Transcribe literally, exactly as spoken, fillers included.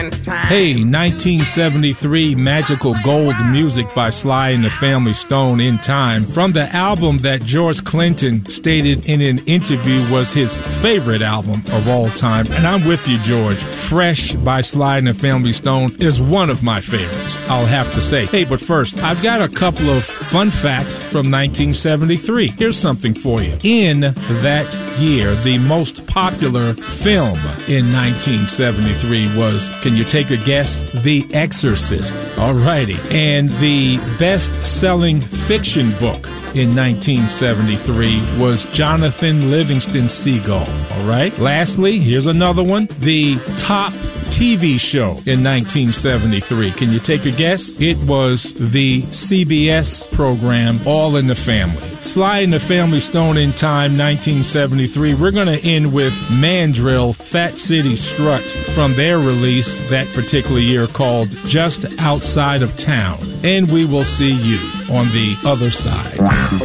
Hey, nineteen seventy-three Magical Gold music by Sly and the Family Stone, In Time, from the album that George Clinton stated in an interview was his favorite album of all time. And I'm with you, George. Fresh by Sly and the Family Stone is one of my favorites, I'll have to say. Hey, but first, I've got a couple of fun facts from nineteen seventy-three. Here's something for you. In that year, the most popular film in nineteen seventy-three was, can you take a guess? The Exorcist. Alrighty. And the best-selling fiction book in nineteen seventy-three was Jonathan Livingston Seagull. All right. Lastly, here's another one. The top T V show in nineteen seventy-three. Can you take a guess? It was the C B S program All in the Family. Sly and the Family Stone, In Time, nineteen seventy-three. We're going to end with Mandrill, Fat City Strut, from their release that particular year called Just Outside of Town. And we will see you on the other side.